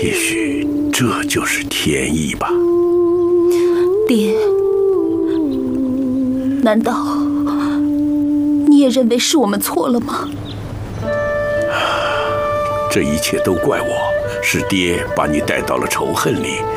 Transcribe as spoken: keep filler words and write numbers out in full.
也许这就是天意吧。 爹，难道你也认为是我们错了吗？ 这一切都怪我，是爹把你带到了仇恨里，